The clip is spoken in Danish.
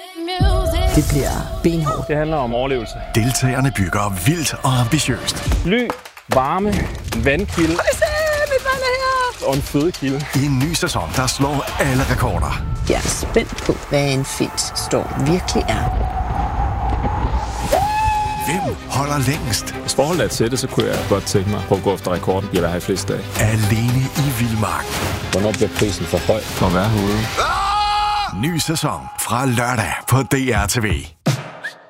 Det bliver benhårdt. Det handler om overlevelse. Deltagerne bygger vildt og ambitiøst. Ly, varme, vandkilde og en fødekilde. I en ny sæson, der slår alle rekorder. Jeg er spændt på, hvad en Fit-storm virkelig er. Hvem holder længst? Hvis forholdet er tætte, så kunne jeg godt tænke mig at gå efter rekorden. Jeg vil have flest dage. Alene i vildmark. Hvornår bliver prisen for høj for at være herude? Ny sæson fra lørdag på DR TV.